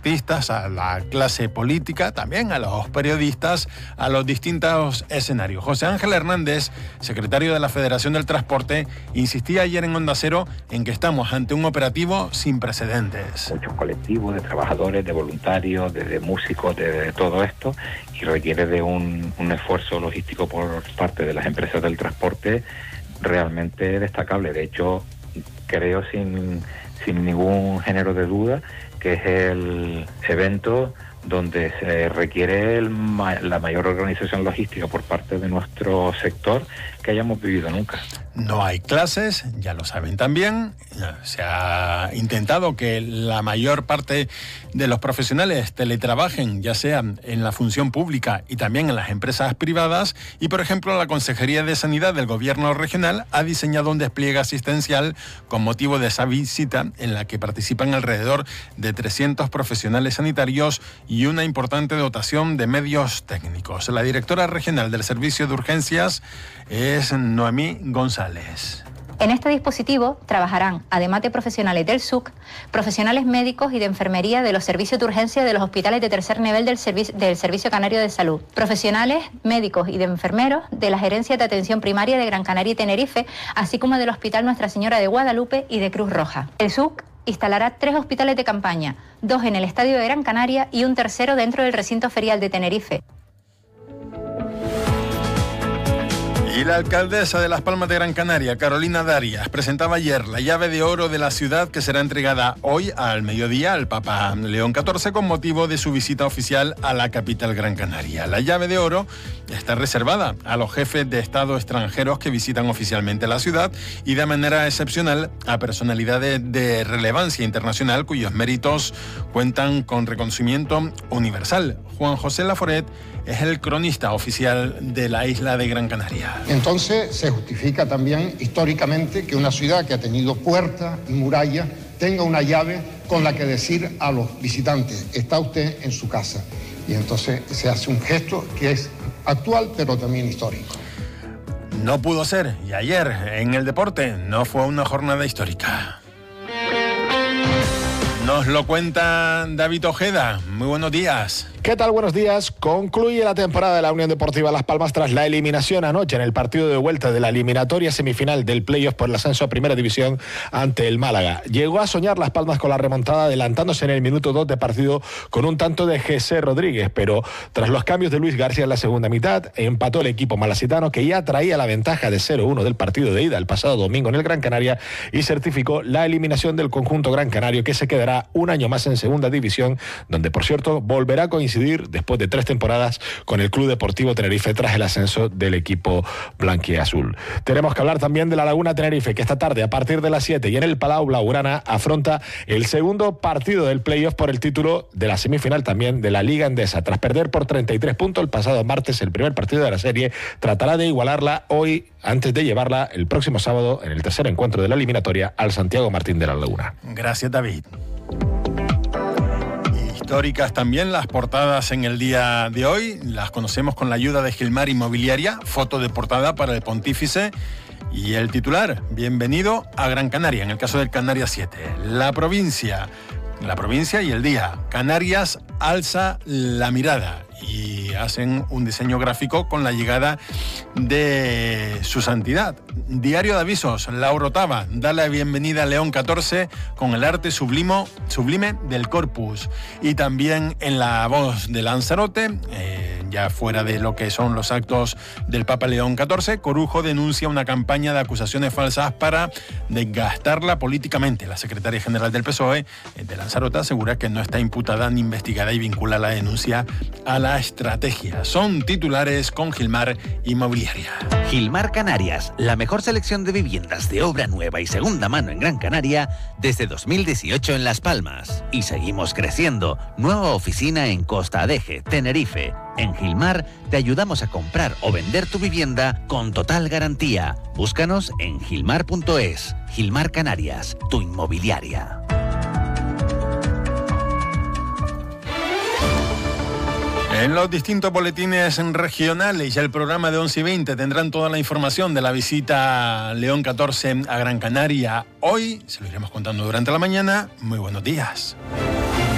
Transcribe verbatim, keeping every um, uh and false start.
artistas, a la clase política, también a los periodistas, a los distintos escenarios. José Ángel Hernández, secretario de la Federación del Transporte, insistía ayer en Onda Cero en que estamos ante un operativo sin precedentes. Muchos colectivos de trabajadores, de voluntarios, de, de músicos, de, de todo esto, y requiere de un, un esfuerzo logístico por parte de las empresas del transporte realmente destacable. De hecho, creo sin, sin ningún género de duda que es el evento donde se requiere el, la mayor organización logística por parte de nuestro sector que hayamos vivido nunca. No hay clases, ya lo saben también. Se ha intentado que la mayor parte de los profesionales teletrabajen, ya sea en la función pública y también en las empresas privadas. Y, por ejemplo, la Consejería de Sanidad del Gobierno Regional ha diseñado un despliegue asistencial con motivo de esa visita en la que participan alrededor de trescientos profesionales sanitarios y una importante dotación de medios técnicos. La directora regional del Servicio de Urgencias es Noemí González. En este dispositivo trabajarán, además de profesionales del S U C, profesionales médicos y de enfermería de los servicios de urgencia de los hospitales de tercer nivel del, servi- del Servicio Canario de Salud, profesionales médicos y de enfermeros de la Gerencia de Atención Primaria de Gran Canaria y Tenerife, así como del Hospital Nuestra Señora de Guadalupe y de Cruz Roja. El S U C instalará tres hospitales de campaña, dos en el Estadio de Gran Canaria y un tercero dentro del recinto ferial de Tenerife. Y la alcaldesa de Las Palmas de Gran Canaria, Carolina Darias, presentaba ayer la llave de oro de la ciudad que será entregada hoy al mediodía al Papa León catorce con motivo de su visita oficial a la capital Gran Canaria. La llave de oro está reservada a los jefes de Estado extranjeros que visitan oficialmente la ciudad y de manera excepcional a personalidades de relevancia internacional cuyos méritos cuentan con reconocimiento universal. Juan José Laforet es el cronista oficial de la isla de Gran Canaria. Entonces se justifica también históricamente que una ciudad que ha tenido puertas y murallas tenga una llave con la que decir a los visitantes, está usted en su casa. Y entonces se hace un gesto que es actual pero también histórico. No pudo ser, y ayer en el deporte no fue una jornada histórica. Nos lo cuenta David Ojeda. Muy buenos días. ¿Qué tal? Buenos días. Concluye la temporada de la Unión Deportiva Las Palmas tras la eliminación anoche en el partido de vuelta de la eliminatoria semifinal del playoff por el ascenso a Primera División ante el Málaga. Llegó a soñar Las Palmas con la remontada, adelantándose en el minuto dos de partido con un tanto de José Rodríguez, pero tras los cambios de Luis García en la segunda mitad, empató el equipo malacitano que ya traía la ventaja de cero uno del partido de ida el pasado domingo en el Gran Canaria y certificó la eliminación del conjunto gran canario, que se quedará un año más en Segunda División, donde por cierto volverá a coincidir después de tres temporadas con el Club Deportivo Tenerife tras el ascenso del equipo blanquiazul. Tenemos que hablar también de la Laguna Tenerife, que esta tarde a partir de las siete y en el Palau Blaugrana afronta el segundo partido del playoff por el título de la semifinal también de la Liga Endesa. Tras perder por treinta y tres puntos el pasado martes el primer partido de la serie, tratará de igualarla hoy antes de llevarla el próximo sábado en el tercer encuentro de la eliminatoria al Santiago Martín de la Laguna. Gracias, David. Históricas también las portadas en el día de hoy. Las conocemos con la ayuda de Gilmar Inmobiliaria, foto de portada para el Pontífice. Y el titular, bienvenido a Gran Canaria, en el caso del Canarias siete. La provincia, la provincia y el día. Canarias alza la mirada y hacen un diseño gráfico con la llegada de su santidad. Diario de avisos, La Orotava da la bienvenida a León catorce con el arte sublimo, sublime del Corpus. Y también en La Voz de Lanzarote, eh, ya fuera de lo que son los actos del Papa León catorce, Corujo denuncia una campaña de acusaciones falsas para desgastarla políticamente. La secretaria general del P S O E de Lanzarote asegura que no está imputada ni investigada y vincula la denuncia a la estrategia. Son titulares con Gilmar Inmobiliaria. Gilmar Canarias, la mejor selección de viviendas de obra nueva y segunda mano en Gran Canaria desde dos mil dieciocho en Las Palmas. Y seguimos creciendo. Nueva oficina en Costa Adeje, Tenerife. En Gilmar te ayudamos a comprar o vender tu vivienda con total garantía. Búscanos en gilmar punto es. Gilmar Canarias, tu inmobiliaria. En los distintos boletines regionales y el programa de once y veinte tendrán toda la información de la visita León catorce a Gran Canaria. Hoy se lo iremos contando durante la mañana. Muy buenos días.